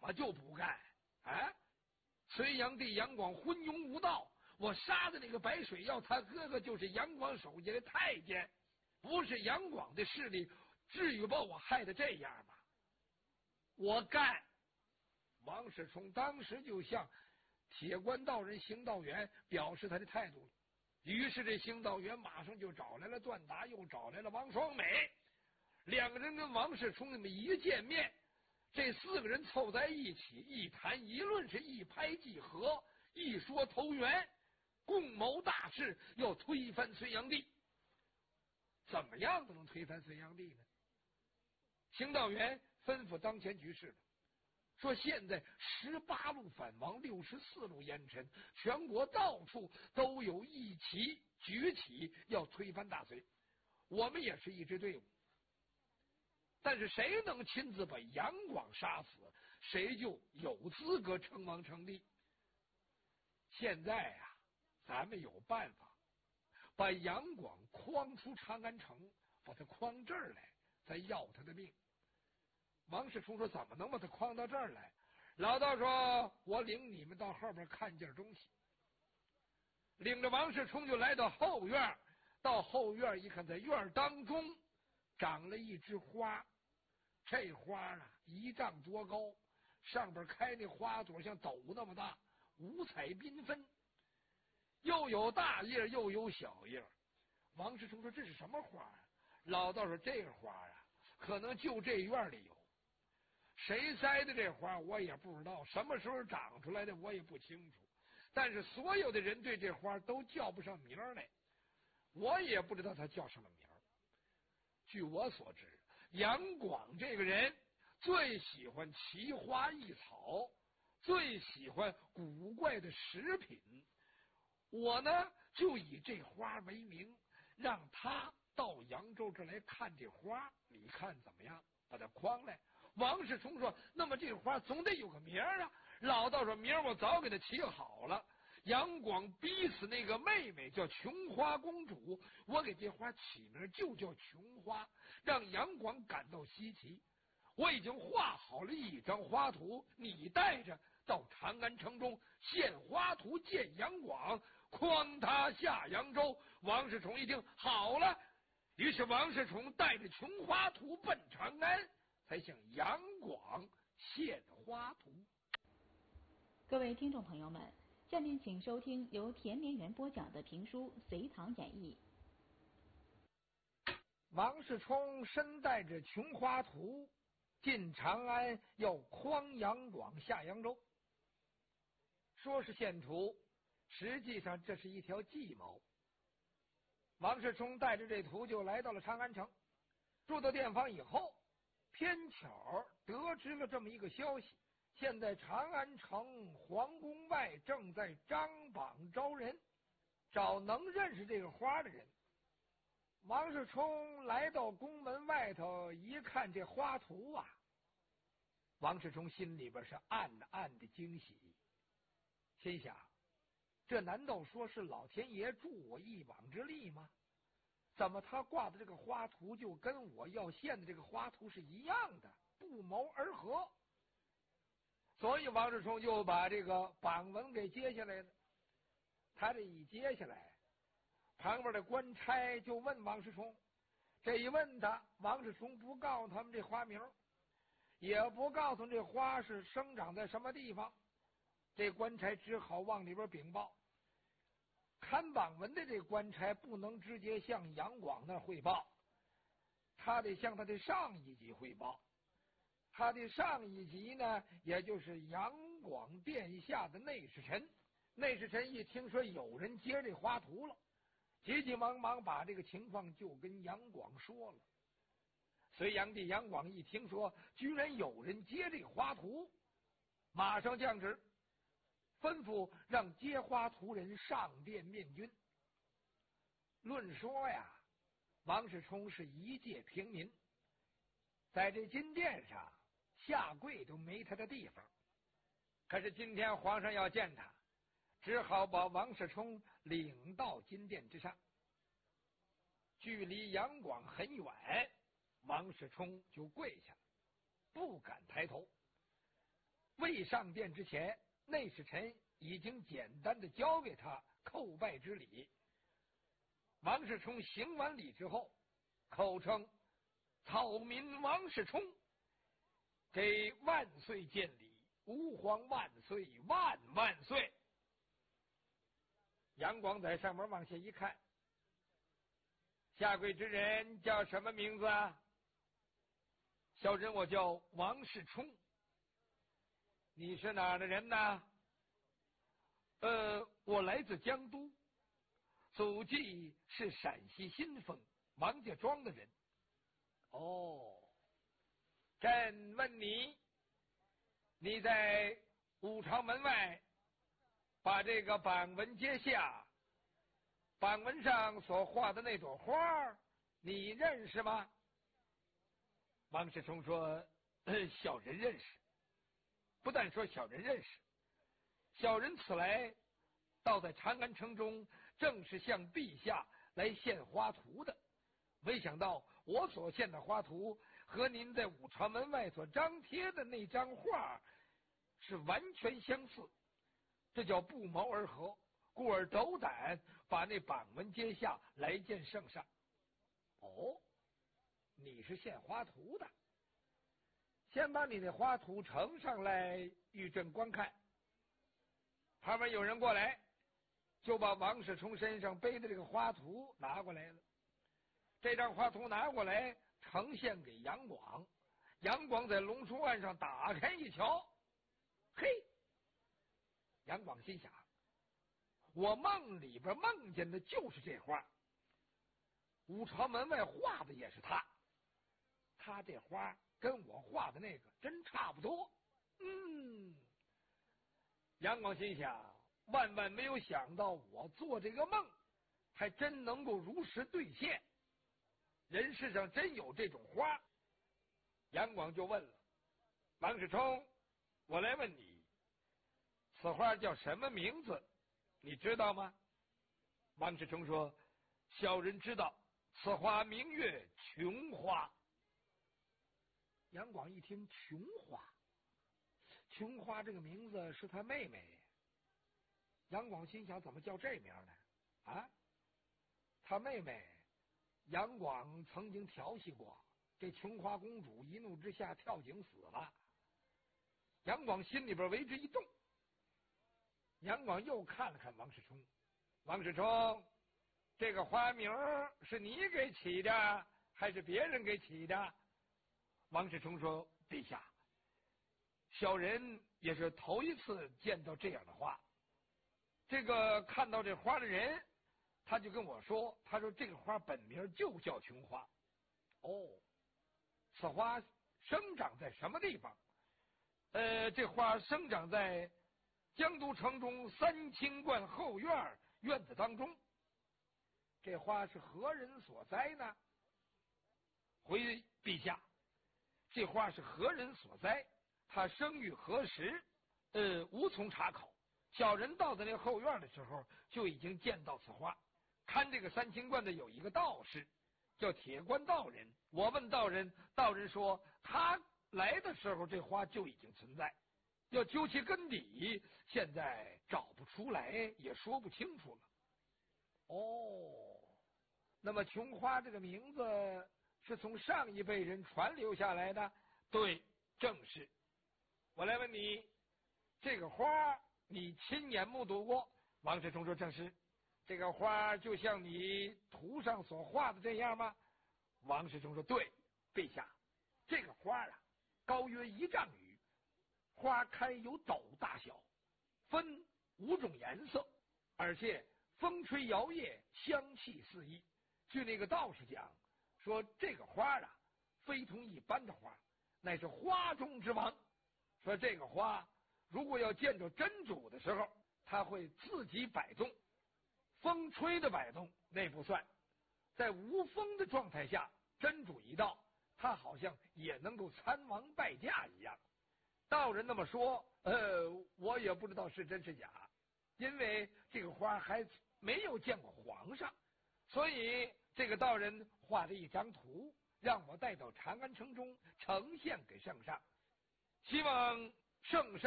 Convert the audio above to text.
我就不干。啊，隋炀帝杨广昏庸无道，我杀的那个白水耀，他哥哥就是杨广手下的太监，不是杨广的势力，至于把我害得这样吗？我干！王世充当时就向铁关道人邢道元表示他的态度了。于是这邢道元马上就找来了段达，又找来了王双美，两个人跟王世充那么一见面，这四个人凑在一起，一谈一论，是一拍即合，一说投缘，共谋大事，要推翻隋炀帝。怎么样都能推翻隋炀帝呢？邢道元吩咐当前局势了，说现在18路反王，64路烟尘，全国到处都有一起举起要推翻大隋，我们也是一支队伍，但是谁能亲自把杨广杀死，谁就有资格称王称帝。现在啊，咱们有办法把杨广诓出长安城，把他诓这儿来，再要他的命。王世充说：“怎么能把他诓到这儿来？”老道说：“我领你们到后边看件东西。”领着王世充就来到后院，到后院一看，在院当中长了一枝花，这花啊1丈多高，上边开那花朵像斗那么大，五彩缤纷，又有大叶又有小叶。王世充说：“这是什么花啊？”老道说：“这个花啊，可能就这院里有。谁栽的这花我也不知道，什么时候长出来的我也不清楚，但是所有的人对这花都叫不上名来，我也不知道他叫什么名。据我所知，杨广这个人最喜欢奇花异草，最喜欢古怪的食品，我呢就以这花为名，让他到扬州这来看这花，你看怎么样？把他诓来。”王世充说：“那么这花总得有个名啊。”老道说：“名我早给他起好了。杨广逼死那个妹妹叫琼花公主，我给这花起名就叫琼花，让杨广感到稀奇。我已经画好了一张花图，你带着到长安城中献花图见杨广，诓他下扬州。”王世充一听好了，于是王世充带着琼花图奔长安，才向杨广献花图。 各位听众朋友们，下面请收听由田连元播讲的评书《隋唐演义》。 王世充身带着琼花图进长安，要诓杨广下扬州。说是献图，实际上这是一条计谋。王世充带着这图就来到了长安城，住到店房以后，偏巧得知了这么一个消息，现在长安城皇宫外正在张榜招人，找能认识这个花的人。王世充来到宫门外头一看这花图啊，王世充心里边是暗暗的惊喜，心想这难道说是老天爷助我一膀之力吗？怎么他挂的这个花图就跟我要献的这个花图是一样的，不谋而合？所以王世充就把这个榜文给接下来了。他这一接下来，旁边的官差就问王世充，这一问他，王世充不告诉他们这花名，也不告诉这花是生长在什么地方，这官差只好往里边禀报。看榜文的这官差不能直接向杨广那汇报，他得向他的上一级汇报。他的上一级呢，也就是杨广殿下的内侍臣。内侍臣一听说有人接这花图了，急急忙忙把这个情况就跟杨广说了。隋炀帝杨广一听说居然有人接这花图，马上降旨，吩咐让接花图人上殿面君。论说呀，王世充是一介平民，在这金殿上下跪都没他的地方，可是今天皇上要见他，只好把王世充领到金殿之上。距离杨广很远，王世充就跪下了，不敢抬头。为未上殿之前，内侍臣已经简单的交给他叩拜之礼。王世充行完礼之后，口称草民王世充给万岁见礼，吾皇万岁万万岁。杨广在上面往下一看，下跪之人叫什么名字啊？小人我叫王世充。你是哪儿的人呢？我来自江都，祖籍是陕西新丰王家庄的人。哦，朕问你，你在武朝门外把这个榜文揭下，榜文上所画的那朵花，你认识吗？王世充说：小人认识。不但说小人认识，小人此来倒在长安城中，正是向陛下来献花图的。没想到我所献的花图和您在武朝门外所张贴的那张画是完全相似，这叫不谋而合，故而斗胆把那榜文揭下来见圣上。哦，你是献花图的，先把你的花图呈上来与朕观看。旁边有人过来，就把王世充身上背的这个花图拿过来了。这张花图拿过来呈现给杨广，杨广在龙书案上打开一瞧，嘿，杨广心想，我梦里边梦见的就是这花，武朝门外画的也是他这花跟我画的那个真差不多。杨广心想，万万没有想到我做这个梦还真能够如实兑现，人世上真有这种花。杨广就问了王世充，我来问你，此花叫什么名字，你知道吗？王世充说，小人知道，此花名曰琼花。杨广一听琼花，琼花这个名字是他妹妹。杨广心想，怎么叫这名呢？啊，他妹妹杨广曾经调戏过，这琼花公主一怒之下跳井死了。杨广心里边为之一动。杨广又看了看王世充，王世充，这个花名是你给起的还是别人给起的？王世充说，陛下，小人也是头一次见到这样的花。这个看到这花的人，他就跟我说，他说这个花本名就叫琼花。哦，此花生长在什么地方？这花生长在江都城中三清观后院子当中。这花是何人所栽呢？回陛下，这花是何人所栽，它生育何时，无从查考。小人到的那后院的时候，就已经见到此花。看这个三清观的有一个道士，叫铁观道人。我问道人，道人说他来的时候这花就已经存在，要究其根底，现在找不出来，也说不清楚了。哦，那么琼花这个名字是从上一辈人传流下来的？对，正是。我来问你，这个花你亲眼目睹过？王世充说，正是。这个花就像你图上所画的这样吗？王世充说，对，陛下，这个花啊，高约1丈余，花开有斗大小，分5种颜色，而且风吹摇曳，香气四溢。据那个道士讲，说这个花啊，非同一般的花，乃是花中之王。说这个花如果要见着真主的时候，它会自己摆动，风吹的摆动那不算，在无风的状态下，真主一到，它好像也能够参王拜驾一样。道人那么说，我也不知道是真是假，因为这个花还没有见过皇上，所以这个道人画了一张图，让我带到长安城中呈现给圣上，希望圣上